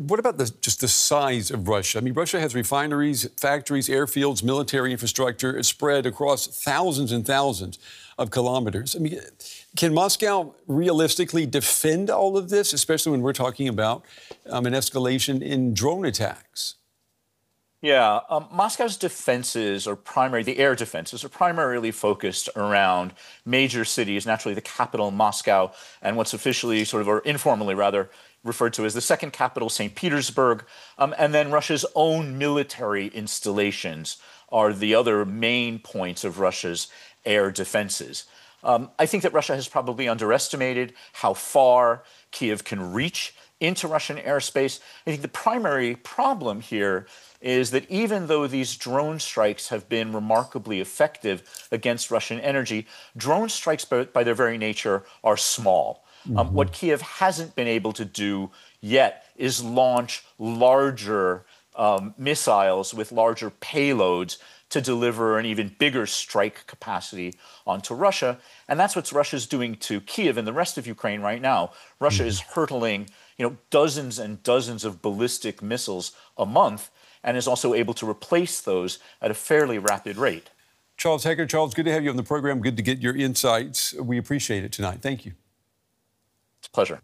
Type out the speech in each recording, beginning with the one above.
what about just the size of Russia? I mean, Russia has refineries, factories, airfields, military infrastructure. It's spread across thousands and thousands of kilometers. I mean, can Moscow realistically defend all of this, especially when we're talking about an escalation in drone attacks? Yeah, Moscow's defenses the air defenses are primarily focused around major cities, naturally the capital, Moscow, and what's officially or informally rather, referred to as the second capital, St. Petersburg. And then Russia's own military installations are the other main points of Russia's air defenses. I think that Russia has probably underestimated how far Kyiv can reach into Russian airspace. I think the primary problem here is that even though these drone strikes have been remarkably effective against Russian energy, drone strikes by their very nature are small. What Kyiv hasn't been able to do yet is launch larger missiles with larger payloads to deliver an even bigger strike capacity onto Russia. And that's what Russia's doing to Kyiv and the rest of Ukraine right now. Russia is hurtling, dozens and dozens of ballistic missiles a month, and is also able to replace those at a fairly rapid rate. Charles Hecker. Charles, good to have you on the program. Good to get your insights. We appreciate it tonight. Thank you. It's a pleasure.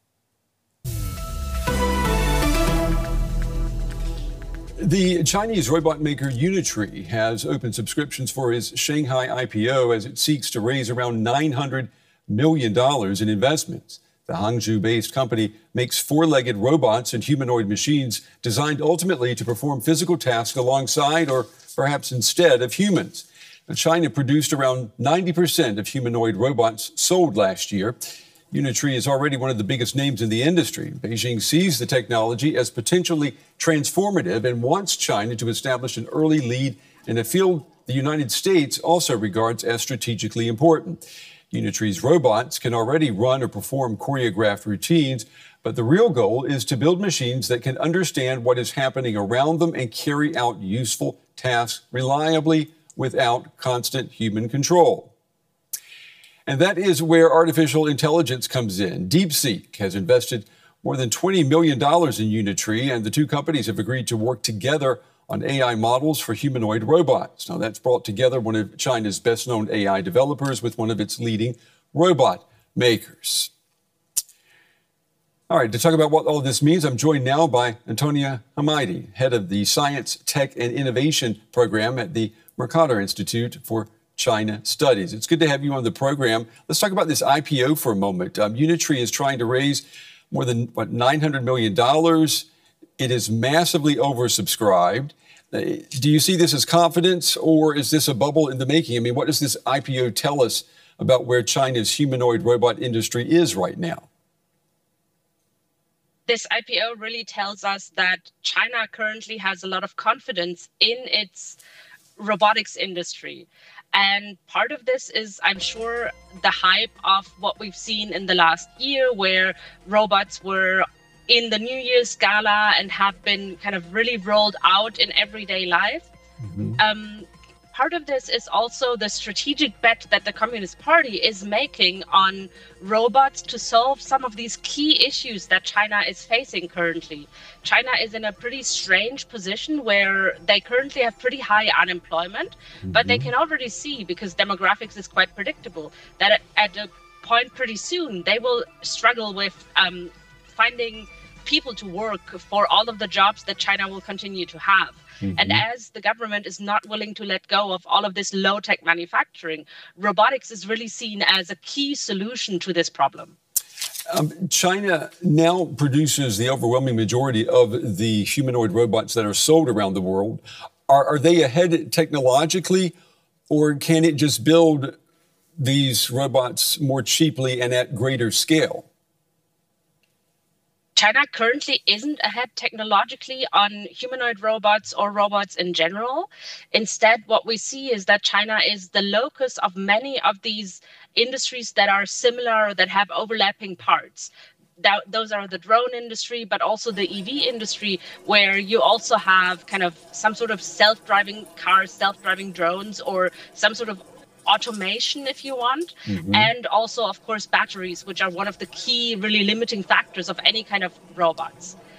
The Chinese robot maker Unitree has opened subscriptions for its Shanghai IPO as it seeks to raise around $900 million in investments. The Hangzhou-based company makes four-legged robots and humanoid machines designed ultimately to perform physical tasks alongside or perhaps instead of humans. Now, China produced around 90% of humanoid robots sold last year. Unitree is already one of the biggest names in the industry. Beijing sees the technology as potentially transformative and wants China to establish an early lead in a field the United States also regards as strategically important. Unitree's robots can already run or perform choreographed routines, but the real goal is to build machines that can understand what is happening around them and carry out useful tasks reliably without constant human control. And that is where artificial intelligence comes in. DeepSeek has invested more than $20 million in Unitree, and the two companies have agreed to work together on AI models for humanoid robots. Now, that's brought together one of China's best-known AI developers with one of its leading robot makers. All right, to talk about what all this means, I'm joined now by Antonia Hamidi, head of the Science, Tech, and Innovation program at the Mercator Institute for China Studies. It's good to have you on the program. Let's talk about this IPO for a moment. Unitree is trying to raise more than, $900 million. It is massively oversubscribed. Do you see this as confidence, or is this a bubble in the making? I mean, what does this IPO tell us about where China's humanoid robot industry is right now? This IPO really tells us that China currently has a lot of confidence in its robotics industry. And part of this is, I'm sure, the hype of what we've seen in the last year, where robots were in the New Year's gala and have been kind of really rolled out in everyday life. Part of this is also the strategic bet that the Communist Party is making on robots to solve some of these key issues that China is facing currently. China is in a pretty strange position where they currently have pretty high unemployment, but they can already see, because demographics is quite predictable, that at a point pretty soon they will struggle with finding people to work for all of the jobs that China will continue to have. And as the government is not willing to let go of all of this low-tech manufacturing, robotics is really seen as a key solution to this problem. China now produces the overwhelming majority of the humanoid robots that are sold around the world. Are they ahead technologically, or can it just build these robots more cheaply and at greater scale? China currently isn't ahead technologically on humanoid robots or robots in general. Instead, what we see is that China is the locus of many of these industries that are similar, that have overlapping parts. Those are the drone industry, but also the EV industry, where you also have kind of some sort of self-driving cars, self-driving drones, or some sort of automation, if you want, and also, of course, batteries, which are one of the key really limiting factors of any kind of robots.